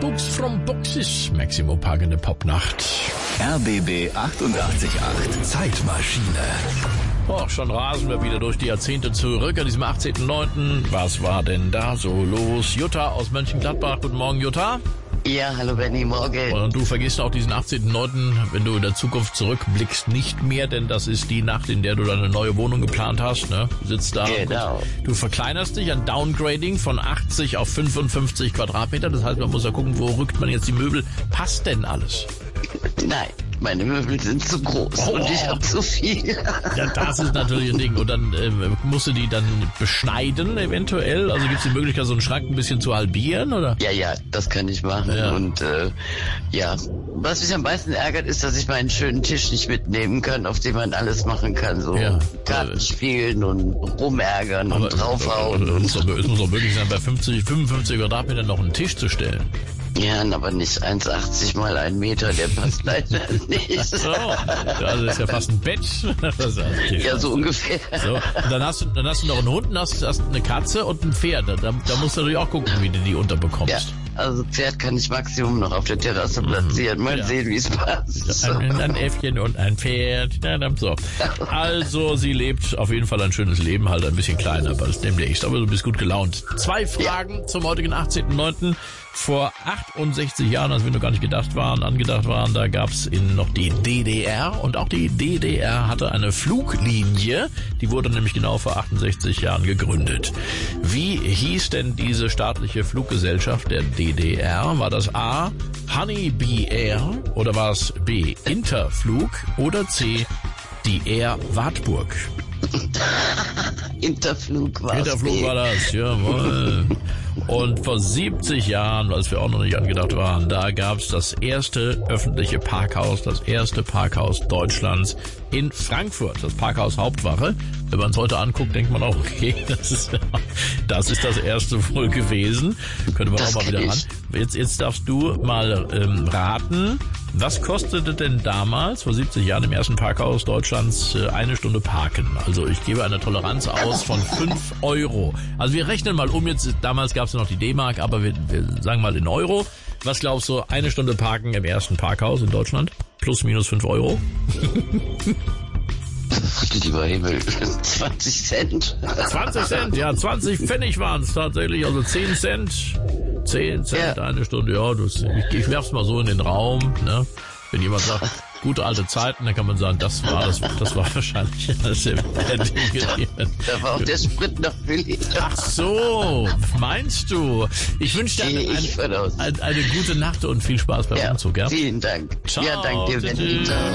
Books from Boxes. Maximo Park in der Popnacht. RBB 88.8 Zeitmaschine. Oh, schon rasen wir wieder durch die Jahrzehnte zurück an diesem 18.09. Was war denn da so los? Jutta aus Mönchengladbach. Guten Morgen, Jutta. Ja, hallo Benny, morgen. Und du vergisst auch diesen 18.09., wenn du in der Zukunft zurückblickst, nicht mehr, denn das ist die Nacht, in der du deine neue Wohnung geplant hast, ne? Du sitzt da. Genau. Du verkleinerst dich, ein Downgrading von 80 auf 55 Quadratmeter. Das heißt, man muss ja gucken, wo rückt man jetzt die Möbel. Passt denn alles? Nein, meine Möbel sind zu groß und ich habe zu viel. Ja, das ist natürlich ein Ding. Und dann musst du die dann beschneiden eventuell? Also gibt es die Möglichkeit, so einen Schrank ein bisschen zu halbieren, oder? Ja, das kann ich machen. Ja. Und was mich am meisten ärgert, ist, dass ich meinen schönen Tisch nicht mitnehmen kann, auf dem man alles machen kann. So Karten spielen und rumärgern und draufhauen. Es muss auch möglich sein, bei 55 Quadratmetern noch einen Tisch zu stellen. Ja, aber nicht 1,80 mal 1 Meter, der passt leider nicht. So, also das ist ja fast ein Bett. Ja, so ungefähr. So, und dann hast du noch einen Hund, hast eine Katze und ein Pferd. Da musst du natürlich auch gucken, wie du die unterbekommst. Ja, also Pferd kann ich Maximum noch auf der Terrasse platzieren. Mal sehen, wie es passt. Ein Äffchen und ein Pferd. Ja, so. Also, sie lebt auf jeden Fall ein schönes Leben, halt ein bisschen kleiner, aber das demnächst. Aber du bist gut gelaunt. 2 Fragen zum heutigen 18.09. Vor 68 Jahren, als wir noch gar nicht angedacht waren, da gab's noch die DDR und auch die DDR hatte eine Fluglinie, die wurde nämlich genau vor 68 Jahren gegründet. Wie hieß denn diese staatliche Fluggesellschaft der DDR? War das A, Honeybee Air oder war es B, Interflug oder C, die Air Wartburg? Interflug war das, jawohl. Und vor 70 Jahren, als wir auch noch nicht angedacht waren, da gab's das erste öffentliche Parkhaus, das erste Parkhaus Deutschlands in Frankfurt, das Parkhaus Hauptwache. Wenn man es heute anguckt, denkt man auch, okay, das ist das erste wohl gewesen. Könnte man auch mal wieder ran. Jetzt darfst du mal raten, was kostete denn damals, vor 70 Jahren, im ersten Parkhaus Deutschlands 1 Stunde parken? Also ich gebe eine Toleranz aus von 5 Euro. Also wir rechnen mal um, damals gab es noch die D-Mark, aber wir sagen mal in Euro. Was glaubst du, 1 Stunde parken im ersten Parkhaus in Deutschland? Plus, minus 5 Euro? Lieber Himmel, 20 Cent. 20 Cent, ja, 20 Pfennig waren es tatsächlich, also 10 Cent. 10 Cent, 1 Stunde, ja, ich werf's mal so in den Raum, ne? Wenn jemand sagt, gute alte Zeiten, dann kann man sagen, das war wahrscheinlich das der Dinge. Da war auch der Sprit noch billig. Ach so, meinst du? Ich wünsche dir eine gute Nacht und viel Spaß beim Umzug, ja? Vielen Dank. Ciao. Ja, danke dir.